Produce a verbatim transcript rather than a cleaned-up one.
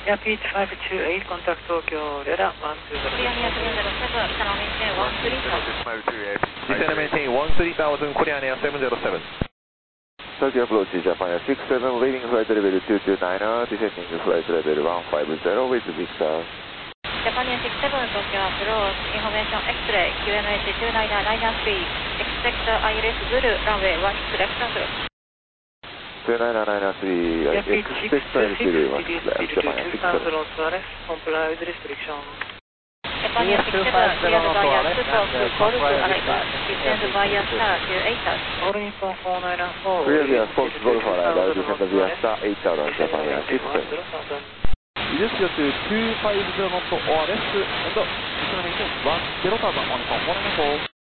Yeah, P H five two eight, contact Tokyo, radar one two zero. Korea Air seven zero seven, channel maintain one three thousand. Descend maintain one three thousand, Korea Air seven zero seven. Tokyo approach Japan Air six seven, leading flight level two two nine, descending flight level one five zero with Victor. Japan Air six seven, Tokyo approach, information X-ray, Q N H two nine nine three, expect I L S Zulu, runway one six left approach. two nine nine three, Yeah, P H six expect two six, one reduce left, speed to Japan Air two six thousand seven. knots, comply with restriction. Japan Air six seven, cleared via two four two Golf arrival, descend via star to eight thousand. All info four nine four. Clear via Fox Golf arrival, descend via star eight thousand, Japan Air six seven. Reduce to two five zero knot O R S and descend maintain one zero thousand on confirm one four.